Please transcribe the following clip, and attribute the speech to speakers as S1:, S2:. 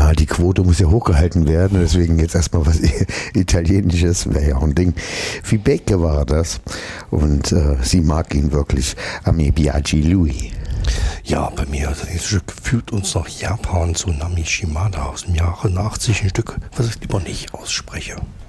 S1: Ja, die Quote muss ja hochgehalten werden, deswegen jetzt erstmal was Italienisches, wäre ja auch ein Ding. Fibeke war das und sie mag ihn wirklich. A me piace lui.
S2: Ja, bei mir, das nächste Stück führt uns nach Japan zu Nami Shimada aus dem Jahre 80, ein Stück, was ich lieber nicht ausspreche.